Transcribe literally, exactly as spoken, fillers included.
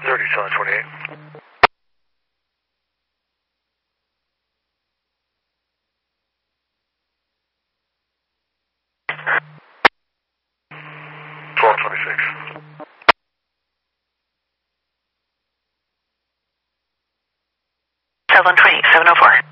thirty, seven twenty-eight. twelve twenty-six. seven twenty-eight, seven oh four.